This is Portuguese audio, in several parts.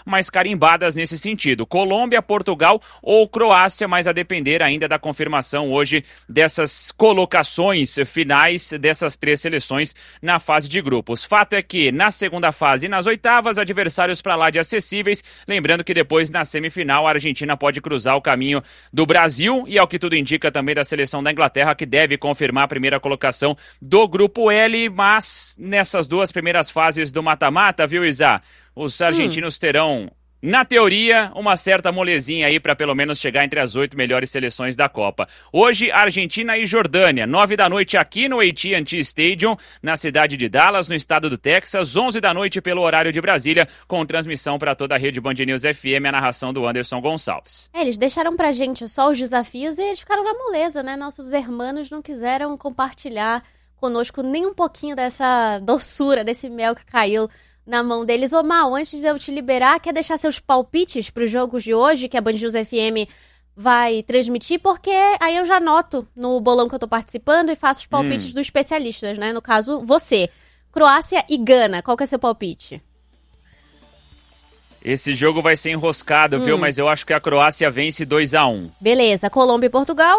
mais carimbadas nesse sentido. Colômbia, Portugal ou Croácia, mas a depender ainda da confirmação hoje dessas colocações finais dessas 3 seleções na fase de grupos. Fato é que na segunda fase e nas oitavas, adversários para lá de acessíveis, lembrando que depois na semifinal a Argentina pode cruzar o caminho do Brasil e ao que tudo indica também da seleção da Inglaterra, que deve confirmar a primeira colocação do grupo L, mas nessas 2 primeiras fases do mata-mata, viu, Isa? Os argentinos terão, na teoria, uma certa molezinha aí para pelo menos chegar entre as 8 melhores seleções da Copa. Hoje, Argentina e Jordânia, 9 da noite aqui no AT&T Stadium, na cidade de Dallas, no estado do Texas, 11 da noite pelo horário de Brasília, com transmissão para toda a rede Band News FM, a narração do Anderson Gonçalves. Eles deixaram pra gente só os desafios e eles ficaram na moleza, né? Nossos hermanos não quiseram compartilhar conosco nem um pouquinho dessa doçura, desse mel que caiu na mão deles. Ô Mal, antes de eu te liberar, quer deixar seus palpites para os jogos de hoje, que a Band News FM vai transmitir? Porque aí eu já anoto no bolão que eu tô participando e faço os palpites dos especialistas, né? No caso, você. Croácia e Gana, qual que é seu palpite? Esse jogo vai ser enroscado, viu? Mas eu acho que a Croácia vence 2-1. Beleza. Colômbia e Portugal?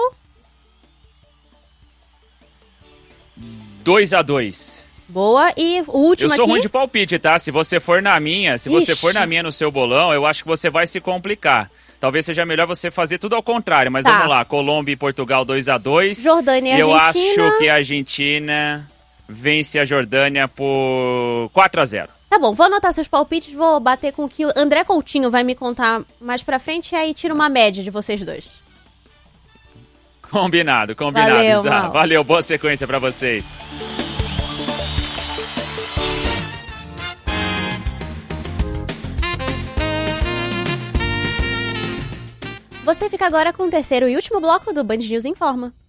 2-2. Boa, e o último aqui... Eu sou ruim de palpite, tá? Se você for na minha, você for na minha no seu bolão, eu acho que você vai se complicar. Talvez seja melhor você fazer tudo ao contrário, mas vamos lá. Colômbia e Portugal 2-2. Jordânia e eu Argentina. acho que a Argentina vence a Jordânia por 4-0. Tá bom, vou anotar seus palpites, vou bater com o que o André Coutinho vai me contar mais pra frente e aí tiro uma média de vocês dois. Combinado, Valeu, Isa. Valeu, boa sequência pra vocês. Você fica agora com o terceiro e último bloco do Band News Informa.